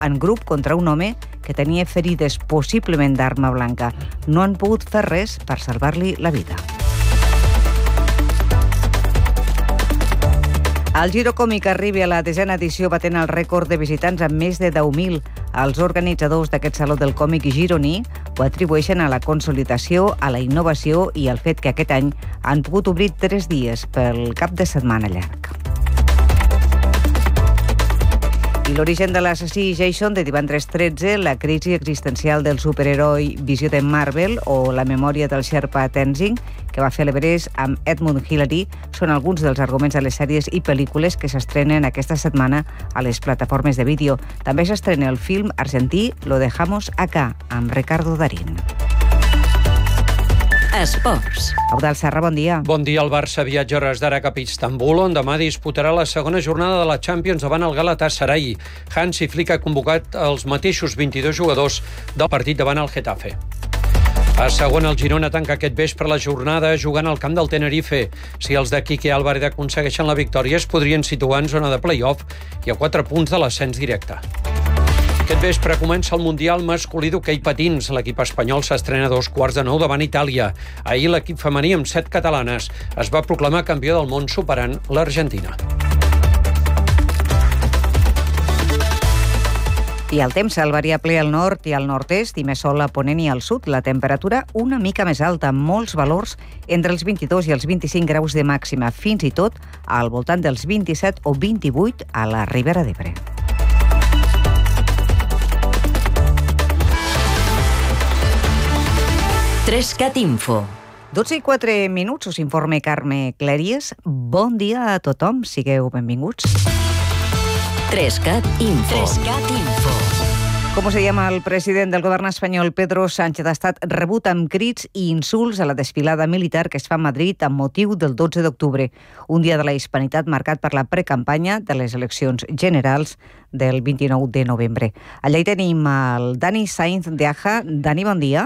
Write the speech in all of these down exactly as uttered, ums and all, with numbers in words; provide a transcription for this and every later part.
en grup contra un home que tenia ferides possiblement d'arma blanca. No han pogut fer res per salvar-li la vida. El Giro Còmic arriba a la desena edició batent el rècord de visitants amb més de deu mil. Els organitzadors d'aquest Saló del Còmic gironí ho atribueixen a la consolidació, a la innovació i al fet que aquest any han pogut obrir tres dies pel cap de setmana llarg. I l'origen de l'assassí Jason de divendres tretze, la crisi existencial del superheroi Visió de Marvel o la memòria del Sherpa Tenzing, que va fer l'Everest amb Edmund Hillary, són alguns dels arguments de les sèries i pel·lícules que s'estrenen aquesta setmana a les plataformes de vídeo. També s'estrena el film argentí Lo dejamos acá, amb Ricardo Darín. Esports. Eudald Serra, bon dia. Bon dia. El Barça viatja a hores d'ara cap a Istanbul, on demà disputarà la segona jornada de la Champions davant el Galatasaray. Hansi Flick ha convocat els mateixos vint-i-dos jugadors del partit davant el Getafe. A segon, el Girona tanca aquest vespre la jornada jugant al camp del Tenerife. Si els de Quique Álvarez aconsegueixen la victòria, es podrien situar en zona de play-off i a quatre punts de l'ascens directe. Aquest vespre comença el Mundial masculí d'hoquei patins. L'equip espanyol s'estrena a dos quarts de nou davant Itàlia. Ahir l'equip femení amb set catalanes es va proclamar campió del món superant l'Argentina. I el temps, el variable al nord i al nord-est i més sol a ponent i al sud. La temperatura una mica més alta, amb molts valors entre els vint-i-dos i els vint-i-cinc graus de màxima, fins i tot al voltant dels vint-i-set o vint-i-vuit a la Ribera d'Ebre. Trescat Info. dotze i quatre minuts, us informa Carme Clèries. Bon dia a tothom, sigueu benvinguts. Trescat Info. Trescat Info. Com us dèiem, el president del govern espanyol, Pedro Sánchez, ha estat rebut amb crits i insults a la desfilada militar que es fa a Madrid amb motiu del dotze d'octubre, un dia de la hispanitat marcat per la precampanya de les eleccions generals del vint-i-nou de novembre. Allà hi tenim el Dani Sainz de Aja. Dani, bon dia.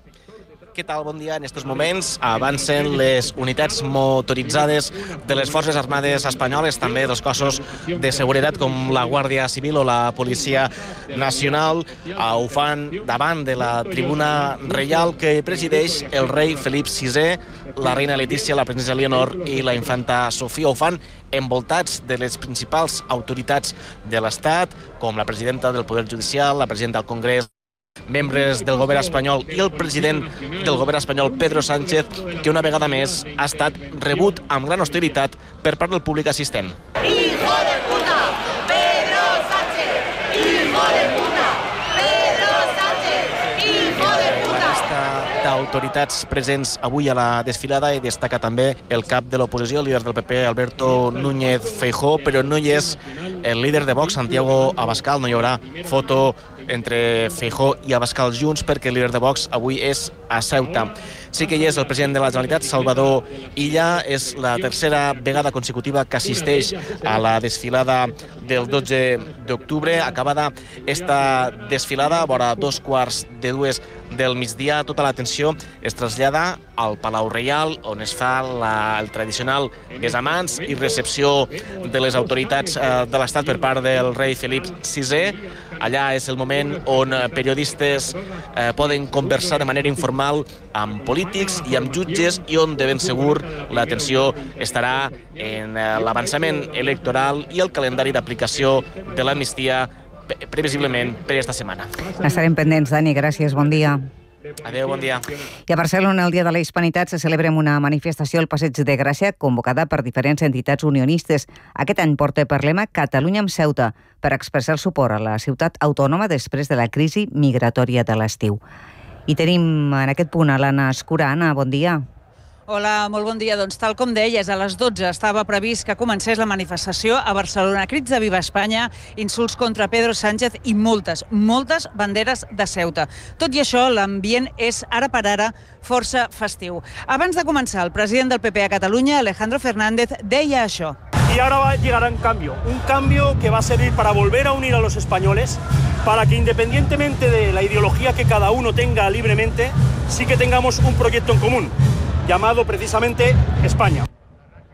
Què tal? Bon dia. En aquests moments avancen les unitats motoritzades de les Forces Armades espanyoles, també dels cossos de seguretat com la Guàrdia Civil o la Policia Nacional. Ho fan davant de la tribuna reial que presideix el rei Felip sisè, la reina Letícia, la princesa Leonor i la infanta Sofia. Ho fan envoltats de les principals autoritats de l'Estat, com la presidenta del Poder Judicial, la presidenta del Congrés, membres del govern espanyol i el president del govern espanyol, Pedro Sánchez, que una vegada més ha estat rebut amb gran hostilitat per part del públic assistent. ¡Hijo de puta! ¡Pedro Sánchez! ¡Hijo de puta! ¡Pedro Sánchez! ¡Hijo de puta! La llista d'autoritats presents avui a la desfilada i destaca també el cap de l'oposició, el líder del P P, Alberto Núñez Feijóo, però no hi és el líder de Vox, Santiago Abascal. No hi haurà foto entre Feijóo i Abascal junts perquè el líder de Vox avui és a Ceuta. Sí que hi és el president de la Generalitat, Salvador Illa. És la tercera vegada consecutiva que assisteix a la desfilada del dotze d'octubre. Acabada esta desfilada, a vora dos quarts de dues del migdia, tota l'atenció es trasllada al Palau Reial, on es fa la, el tradicional besamans i recepció de les autoritats eh, de l'Estat per part del rei Felip sisè. Allà és el moment on periodistes eh, poden conversar de manera informal amb polítics i amb jutges i on de ben segur l'atenció estarà en eh, l'avançament electoral i el calendari d'aplicació de l'amnistia previsiblement per aquesta setmana. Estarem pendents, Dani. Gràcies, bon dia. Adéu, bon dia. I a Barcelona, el Dia de la Hispanitat, se celebra una manifestació al Passeig de Gràcia convocada per diferents entitats unionistes. Aquest any porta per lema Catalunya amb Ceuta, per expressar el suport a la ciutat autònoma després de la crisi migratòria de l'estiu. I tenim en aquest punt a l'Anna Escura. Anna, bon dia. Hola, molt bon dia. Doncs tal com deies, a les dotze estava previst que comencés la manifestació a Barcelona. Crits de Viva Espanya, insults contra Pedro Sánchez i moltes, moltes banderes de Ceuta. Tot i això, l'ambient és ara per ara força festiu. Abans de començar, el president del P P a Catalunya, Alejandro Fernández, deia això. Y ahora va a llegar un cambio, un cambio que va a servir para volver a unir a los españoles, para que independientemente de la ideología que cada uno tenga libremente, sí que tengamos un proyecto en común, llamado precisamente España.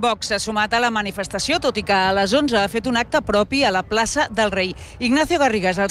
Vox s'ha sumat a la manifestació, tot i que a les onze ha fet un acte propi a la plaça del Rei. Ignacio Garrigues, el